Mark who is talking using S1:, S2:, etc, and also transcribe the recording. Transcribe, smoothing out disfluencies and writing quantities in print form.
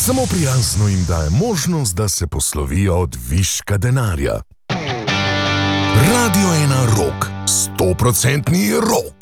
S1: Samo prijazno jim daje možnost, da se poslovijo od viška denarja. Radio 1 Rock, 100% rock.